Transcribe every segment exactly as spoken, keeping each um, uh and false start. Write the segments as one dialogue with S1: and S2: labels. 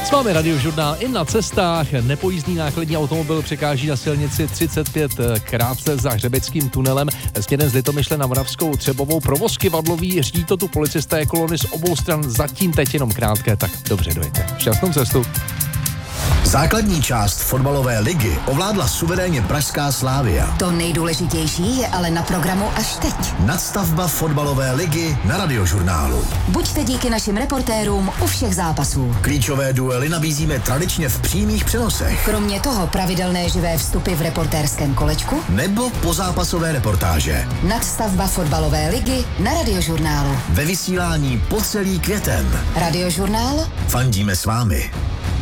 S1: S vámi Radiožurnál i na cestách. Nepojízdný nákladní automobil překáží na silnici třicet pět krátce za Hřebeckým tunelem směrem z Litomyšle na Moravskou Třebovou. Provoz kyvadlový, řídí to tu policisté kolony z obou stran, zatím teď jenom krátké, tak dobře dojete. Šťastnou cestu.
S2: Základní část fotbalové ligy ovládla suverénně pražská Slavia.
S3: To nejdůležitější je ale na programu až teď.
S2: Nadstavba fotbalové ligy na Radiožurnálu.
S3: Buďte díky našim reportérům u všech zápasů.
S2: Klíčové duely nabízíme tradičně v přímých přenosech.
S3: Kromě toho pravidelné živé vstupy v reportérském kolečku
S2: nebo pozápasové reportáže.
S3: Nadstavba fotbalové ligy na Radiožurnálu.
S2: Ve vysílání po celý květen.
S3: Radiožurnál.
S2: Fandíme s vámi.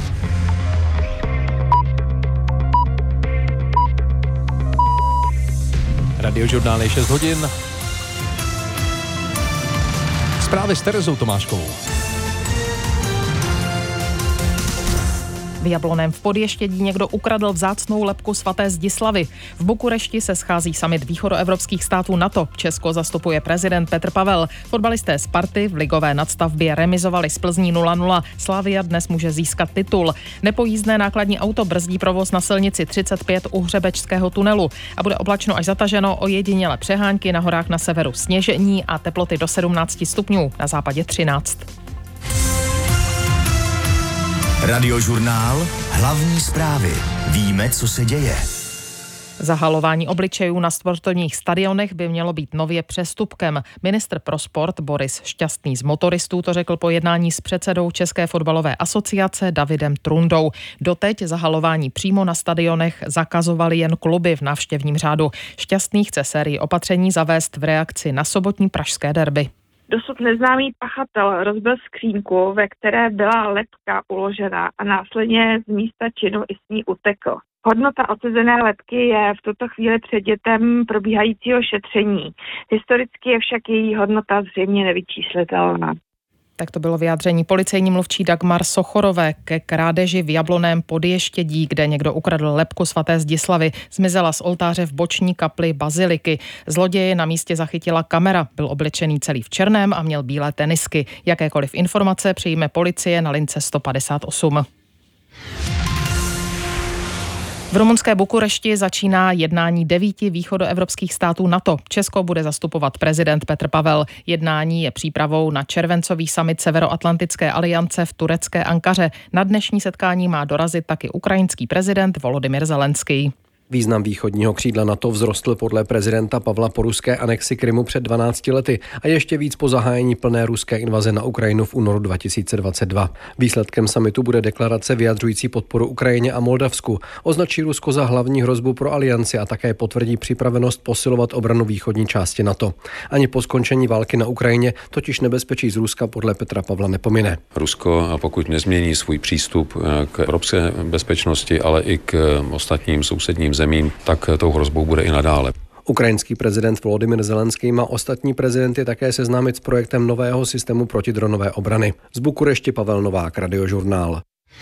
S1: Radiožurnál je šest hodin. Zprávy s Terezou Tomáškovou.
S4: V Jablonném v Podještědí někdo ukradl vzácnou lebku svaté Zdislavy. V Bukurešti se schází summit východoevropských států NATO. Česko zastupuje prezident Petr Pavel. Fotbalisté Sparty v ligové nadstavbě remizovali z Plzní nula nula. Slavia dnes může získat titul. Nepojízdné nákladní auto brzdí provoz na silnici třicet pět u Hřebečského tunelu a bude oblačno až zataženo, ojediněle přehánky, na horách na severu sněžení a teploty do sedmnáct stupňů, na západě třináct.
S2: Radiožurnál, hlavní zprávy. Víme, co se děje.
S4: Zahalování obličejů na sportovních stadionech by mělo být nově přestupkem. Ministr pro sport Boris Šťastný z motoristů to řekl po jednání s předsedou České fotbalové asociace Davidem Trundou. Doteď zahalování přímo na stadionech zakazovaly jen kluby v návštěvním řádu. Šťastný chce sérii opatření zavést v reakci na sobotní pražské derby.
S5: Dosud neznámý pachatel rozbil skřínku, ve které byla lebka uložena a následně z místa činu i s ní utekl. Hodnota odsezené lebky je v tuto chvíli předmětem probíhajícího šetření. Historicky je však její hodnota zřejmě nevyčíslitelná.
S4: Tak to bylo vyjádření policejní mluvčí Dagmar Sochorové ke krádeži v Jablonném Podještědí, kde někdo ukradl lebku svaté Zdislavy. Zmizela z oltáře v boční kapli baziliky. Zloděje na místě zachytila kamera. Byl oblečený celý v černém a měl bílé tenisky. Jakékoliv informace přijme policie na lince sto padesát osm. V rumunské Bukurešti začíná jednání devíti východoevropských států NATO. Česko bude zastupovat prezident Petr Pavel. Jednání je přípravou na červencový summit Severoatlantické aliance v turecké Ankaře. Na dnešní setkání má dorazit taky ukrajinský prezident Volodymyr Zelenský.
S6: Význam východního křídla NATO vzrostl podle prezidenta Pavla po ruské anexi Krymu před dvanácti lety a ještě víc po zahájení plné ruské invaze na Ukrajinu v únoru dva tisíce dvacet dva. Výsledkem summitu bude deklarace vyjadřující podporu Ukrajině a Moldavsku. Označí Rusko za hlavní hrozbu pro alianci a také potvrdí připravenost posilovat obranu východní části NATO. Ani po skončení války na Ukrajině totiž nebezpečí z Ruska podle Petra Pavla nepomine.
S7: Rusko, pokud nezmění svůj přístup k evropské bezpečnosti, ale i k ostatním sousedním zemím, tak tou hrozbou bude i nadále.
S6: Ukrajinský prezident Volodymyr Zelenský má ostatní prezidenty také seznámit s projektem nového systému protidronové obrany. Z Bukurešti Pavel Novák, Radiožurnál.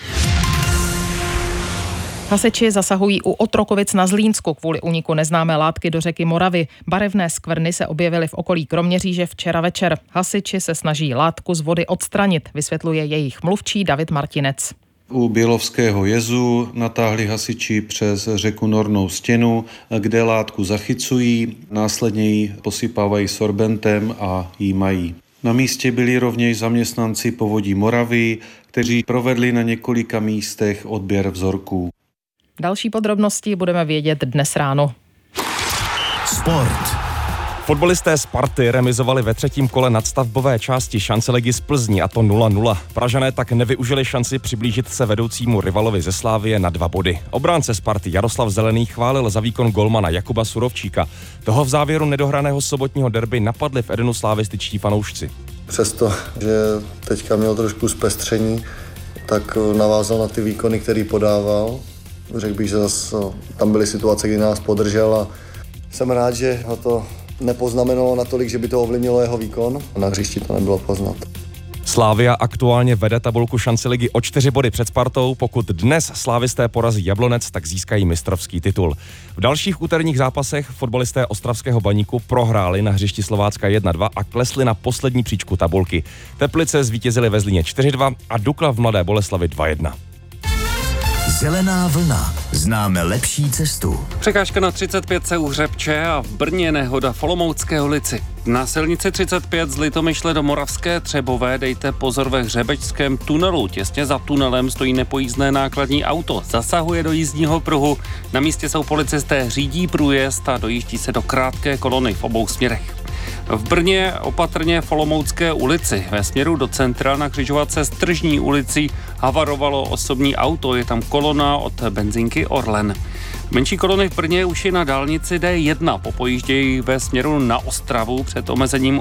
S4: Hasiči zasahují u Otrokovic na Zlínsku kvůli úniku neznámé látky do řeky Moravy. Barevné skvrny se objevily v okolí Kroměříže včera večer. Hasiči se snaží látku z vody odstranit, vysvětluje jejich mluvčí David Martinec.
S8: U Bělovského jezu natáhli hasiči přes řeku Nornou stěnu, kde látku zachycují, následně ji posypávají sorbentem a jímají. Na místě byli rovněž zaměstnanci Povodí Moravy, kteří provedli na několika místech odběr vzorků.
S4: Další podrobnosti budeme vědět dnes ráno.
S2: Sport.
S9: Fotbalisté Sparty remizovali ve třetím kole nadstavbové části šanceligy z Plzní, a to nula nula. Pražané tak nevyužili šanci přiblížit se vedoucímu rivalovi ze Slavie na dva body. Obránce Sparty Jaroslav Zelený chválil za výkon golmana Jakuba Surovčíka. Toho v závěru nedohraného sobotního derby napadli v Edenu slavističtí fanoušci.
S10: Přesto, že teďka měl trošku zpestření, tak navázal na ty výkony, který podával. Řekl bych, že zase tam byly situace, kdy nás podržel a jsem rád, že ho to nepoznamenalo natolik, že by to ovlivnilo jeho výkon. Na hřišti to nebylo poznat.
S9: Slavia aktuálně vede tabulku šance ligy o čtyři body před Spartou. Pokud dnes slávisté porazí Jablonec, tak získají mistrovský titul. V dalších úterních zápasech fotbalisté Ostravského Baníku prohráli na hřišti Slovácka jedna dva a klesli na poslední příčku tabulky. Teplice zvítězili ve Zlíně čtyři dva a Dukla v Mladé Boleslavi dva jedna.
S2: Zelená vlna. Známe lepší cestu.
S11: Překážka na třicet pět se u Hřebče a v Brně nehoda v Olomoucké ulici. Na silnici třicet pět z Litomyšle do Moravské Třebové dejte pozor ve Hřebečském tunelu. Těsně za tunelem stojí nepojízdné nákladní auto. Zasahuje do jízdního pruhu. Na místě jsou policisté, řídí průjezd a dojíždí se do krátké kolony v obou směrech. V Brně opatrně v Olomoucké ulici. Ve směru do centra na křižovatce s Tržní ulicí havarovalo osobní auto. Je tam kolona od benzinky Orlen. Menší kolony v Brně už je na dálnici D jedna. Popojíždějí ve směru na Ostravu před omezením